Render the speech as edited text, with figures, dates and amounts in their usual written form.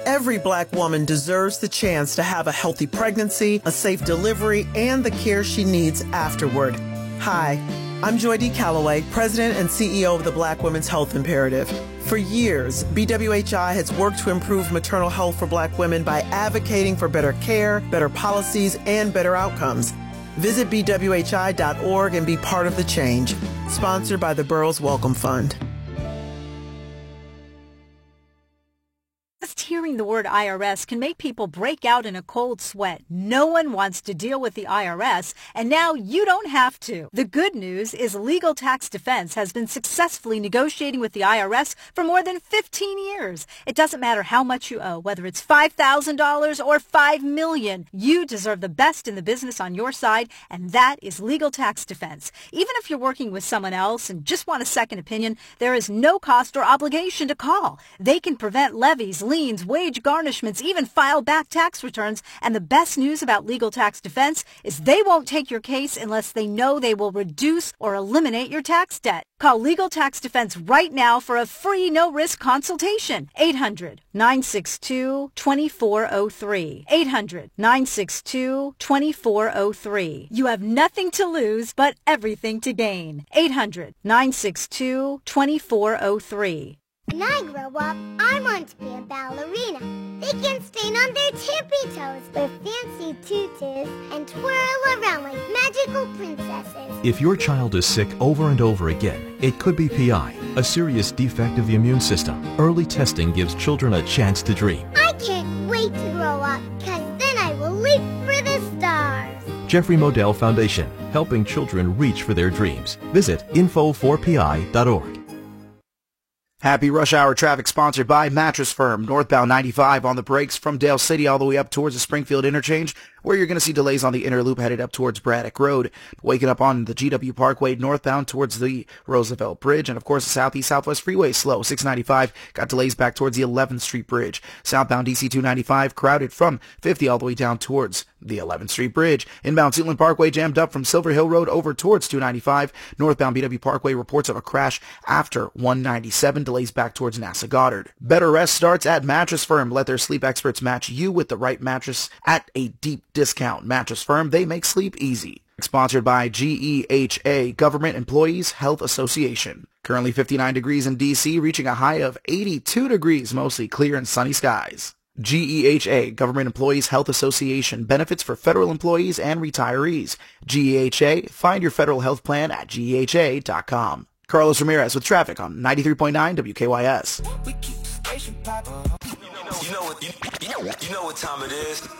Every Black woman deserves the chance to have a healthy pregnancy, a safe delivery, and the care she needs afterward. Hi, I'm Joy D. Calloway, President and CEO of the Black Women's Health Imperative. For years, BWHI has worked to improve maternal health for Black women by advocating for better care, better policies, and better outcomes. Visit bwhi.org and be part of the change. Sponsored by the Burroughs Welcome Fund. Just hearing the word IRS can make people break out in a cold sweat. No one wants to deal with the IRS, and now you don't have to. The good news is Legal Tax Defense has been successfully negotiating with the IRS for more than 15 years. It doesn't matter how much you owe, whether it's $5,000 or $5 million. You deserve the best in the business on your side, and that is Legal Tax Defense. Even if you're working with someone else and just want a second opinion, there is no cost or obligation to call. They can prevent levies, liens, wage garnishments, even file back tax returns. And the best news about Legal Tax Defense is they won't take your case unless they know they will reduce or eliminate your tax debt. Call Legal Tax Defense right now for a free no-risk consultation. 800-962-2403. 800-962-2403. You have nothing to lose but everything to gain. 800-962-2403. When I grow up, I want to be a ballerina. They can stand on their tippy toes with fancy tutus and twirl around like magical princesses. If your child is sick over and over again, it could be PI, a serious defect of the immune system. Early testing gives children a chance to dream. I can't wait to grow up, because then I will leap for the stars. Jeffrey Modell Foundation, helping children reach for their dreams. Visit info4pi.org. Happy Rush Hour traffic sponsored by Mattress Firm. Northbound 95 on the brakes from Dale City all the way up towards the Springfield interchange, where you're going to see delays on the inner loop headed up towards Braddock Road. Waking up on the GW Parkway northbound towards the Roosevelt Bridge. And, of course, the Southeast Southwest Freeway slow. 695 got delays back towards the 11th Street Bridge. Southbound DC 295 crowded from 50 all the way down towards the 11th Street Bridge. Inbound Suitland Parkway jammed up from Silver Hill Road over towards 295. Northbound BW Parkway reports of a crash after 197. Delays back towards NASA Goddard. Better rest starts at Mattress Firm. Let their sleep experts match you with the right mattress at a deep discount. Mattress Firm, they make sleep easy. Sponsored by GEHA, Government Employees Health Association. Currently 59 degrees in D.C., reaching a high of 82 degrees, mostly clear and sunny skies. GEHA, Government Employees Health Association, benefits for federal employees and retirees. GEHA, find your federal health plan at GEHA.com. Carlos Ramirez with traffic on 93.9 WKYS. You know what time it is.